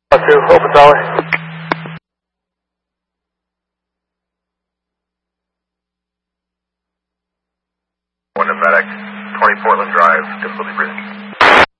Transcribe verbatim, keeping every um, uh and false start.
Two, open tower. One to medic, twenty Portland Drive, difficulty breathing.